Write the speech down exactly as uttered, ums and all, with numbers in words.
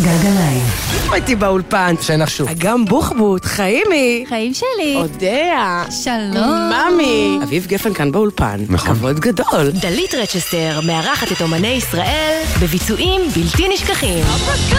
גלגליים. הייתי באולפן. שנחשו. אגם בוחבוט, חיימי. חיים שלי. אודיה. שלום. ממי. אביב גפן כאן באולפן. נכון. כבוד גדול. דלית רצ'סטר מארחת את אומני ישראל בביצועים בלתי נשכחים.